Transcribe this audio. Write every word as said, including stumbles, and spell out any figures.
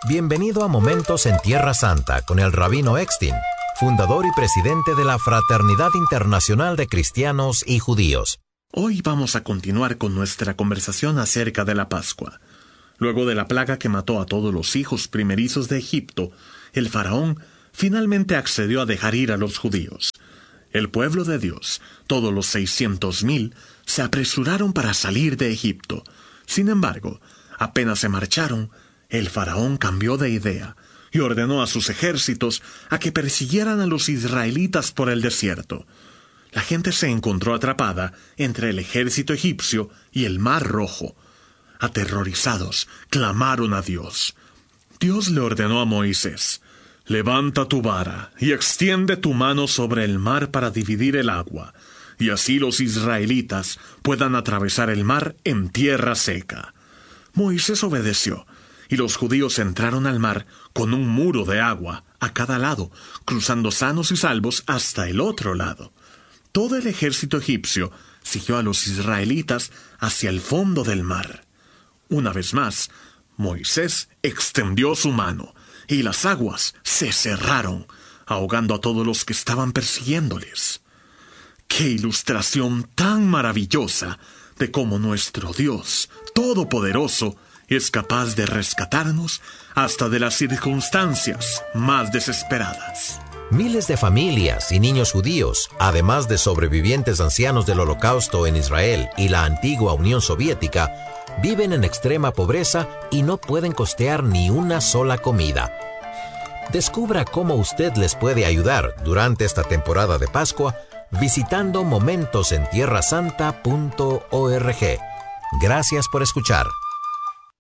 Bienvenido a Momentos en Tierra Santa con el Rabino Eckstein, fundador y presidente de la Fraternidad Internacional de Cristianos y Judíos. Hoy vamos a continuar con nuestra conversación acerca de la Pascua. Luego de la plaga que mató a todos los hijos primerizos de Egipto, el faraón finalmente accedió a dejar ir a los judíos. El pueblo de Dios, todos los seiscientos mil, se apresuraron para salir de Egipto. Sin embargo, apenas se marcharon, el faraón cambió de idea y ordenó a sus ejércitos a que persiguieran a los israelitas por el desierto. La gente se encontró atrapada entre el ejército egipcio y el Mar Rojo. Aterrorizados, clamaron a Dios. Dios le ordenó a Moisés: «Levanta tu vara y extiende tu mano sobre el mar para dividir el agua, y así los israelitas puedan atravesar el mar en tierra seca». Moisés obedeció, y los judíos entraron al mar con un muro de agua a cada lado, cruzando sanos y salvos hasta el otro lado. Todo el ejército egipcio siguió a los israelitas hacia el fondo del mar. Una vez más, Moisés extendió su mano, y las aguas se cerraron, ahogando a todos los que estaban persiguiéndoles. ¡Qué ilustración tan maravillosa de cómo nuestro Dios Todopoderoso es capaz de rescatarnos hasta de las circunstancias más desesperadas! Miles de familias y niños judíos, además de sobrevivientes ancianos del Holocausto en Israel y la antigua Unión Soviética, viven en extrema pobreza y no pueden costear ni una sola comida. Descubra cómo usted les puede ayudar durante esta temporada de Pascua visitando momentos en tierra santa punto org. Gracias por escuchar.